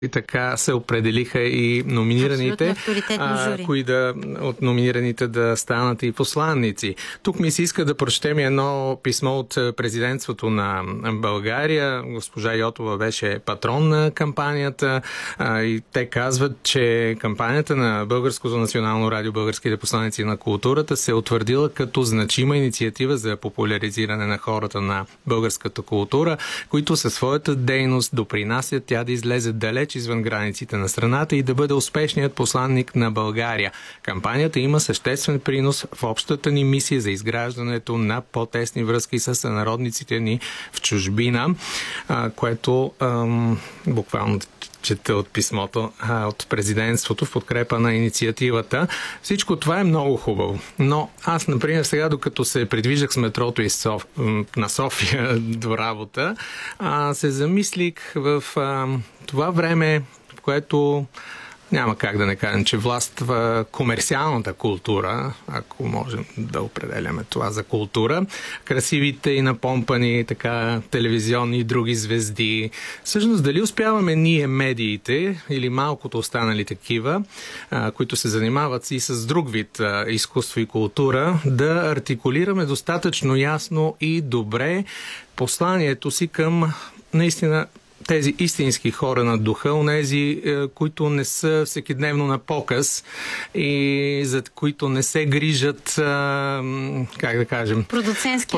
И така се определиха и номинираните, кои от номинираните да станат и посланници. Тук ми се иска да прочетем едно писмо от президентството на България. Госпожа Йотова беше патрон на кампанията и те казват, че кампанията на Българското национално радио, българските посланици на културата се утвърдила като значима инициатива за популяризиране на хората на българската култура, които със своята дейност допринасят тя да излезе далеч извън границите на страната и да бъде успешният посланник на България. Кампанията има съществен принос в общата ни мисия за изграждането на по-тесни връзки с сънародниците ни в чужбина, което буквално чета от писмото от президентството в подкрепа на инициативата. Всичко това е много хубаво. Но аз, например, сега, докато се придвижах с метрото на София до работа, се замислих в това време, в което няма как да не кажем, че властва комерциалната култура, ако можем да определяме това за култура. Красивите и напомпани така телевизионни и други звезди. Всъщност, дали успяваме ние, медиите, или малкото останали такива, които се занимават и с друг вид изкуство и култура, да артикулираме достатъчно ясно и добре посланието си към наистина тези истински хора на духа, онези, които не са всекидневно на показ и за които не се грижат, как да кажем, продуценти,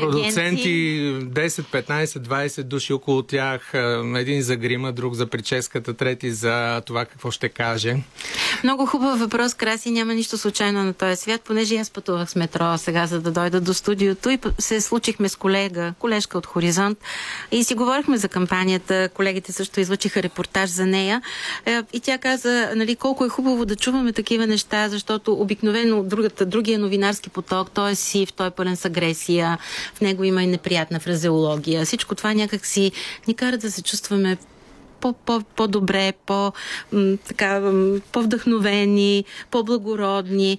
10, 15, 20 души около тях, един за грима, друг за прическата, трети за това какво ще каже. Много хубав въпрос, Краси. Няма нищо случайно на този свят, понеже аз пътувах с метро сега, за да дойда до студиото и се случихме с колежка от Хоризонт и си говорихме за кампанията. Колегите също излъчиха репортаж за нея и тя каза, нали, колко е хубаво да чуваме такива неща, защото обикновено другия новинарски поток, той е сив, той е пълен с агресия, в него има и неприятна фразеология. Всичко това някак си ни кара да се чувстваме по-добре, по-вдъхновени, по-благородни.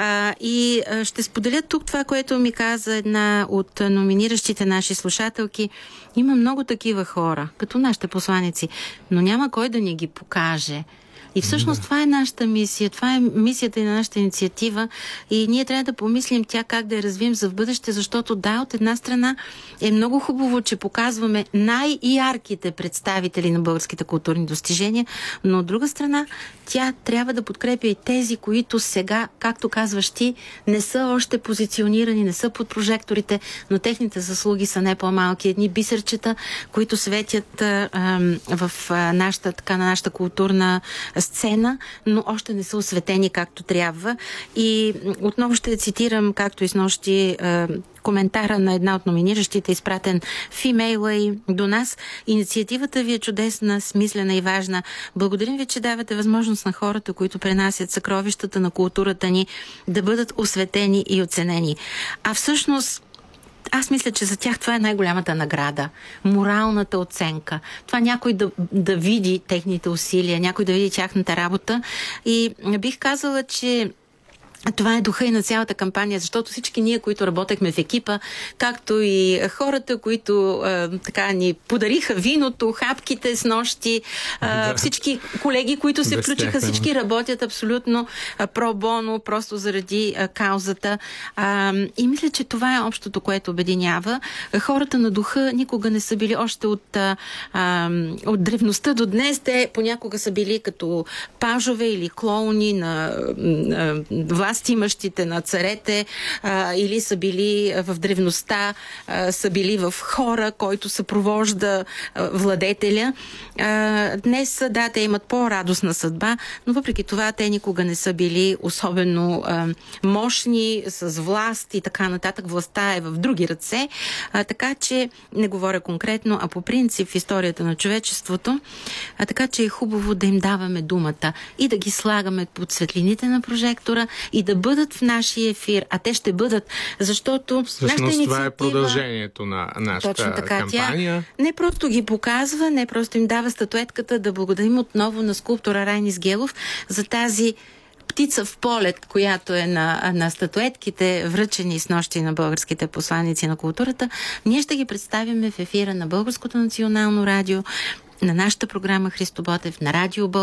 И ще споделя тук това, което ми каза една от номиниращите наши слушателки. Има много такива хора, като нашите посланици, но няма кой да ни ги покаже. И всъщност това е нашата мисия, това е мисията и на нашата инициатива и ние трябва да помислим тя как да я развием за в бъдеще, защото да, от една страна е много хубаво, че показваме най-ярките представители на българските културни достижения, но от друга страна тя трябва да подкрепя и тези, които сега, както казваш ти, не са още позиционирани, не са под прожекторите, но техните заслуги са не по-малки. Едни бисерчета, които светят в нашата културна сцена, но още не са осветени както трябва. И отново ще цитирам, както и снощи, коментара на една от номиниращите, изпратен в имейла и до нас. Инициативата ви е чудесна, смислена и важна. Благодарим ви, че давате възможност на хората, които пренасят съкровищата на културата ни, да бъдат осветени и оценени. А всъщност аз мисля, че за тях това е най-голямата награда. Моралната оценка. Това някой да види техните усилия, някой да види тяхната работа. И бих казала, че това е духа и на цялата кампания, защото всички ние, които работехме в екипа, както и хората, които така ни подариха виното, хапките с нощи, всички колеги, които се включиха, всички работят абсолютно про-боно, просто заради каузата. И мисля, че това е общото, което обединява. Хората на духа никога не са били още от древността до днес. Те понякога са били като пажове или клоуни на властимащите, на царете, или са били в древността, са били в хора, който съпровожда владетеля. Днес, да, те имат по-радостна съдба, но въпреки това те никога не са били особено мощни, с власт и така нататък. Властта е в други ръце. Така че, не говоря конкретно, а по принцип в историята на човечеството, така че е хубаво да им даваме думата и да ги слагаме под светлините на прожектора и да бъдат в нашия ефир, а те ще бъдат, защото нашата инициатива... това е продължението на нашата кампания. Тя не просто ги показва, не просто им дава статуетката, да благодарим отново на скулптора Райнис Гелов за тази птица в полет, която е на статуетките, връчени с нощи на българските посланици на културата. Ние ще ги представим в ефира на Българското национално радио на нашата програма Христо Ботев, на Радио